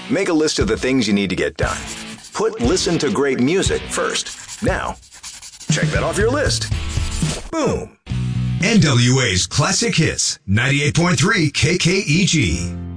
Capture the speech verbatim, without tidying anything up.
Make a list of the things you need to get done. Put listen to great music first. Now, check that off your list. Boom. N W A's Classic Hits, ninety-eight point three K K E G.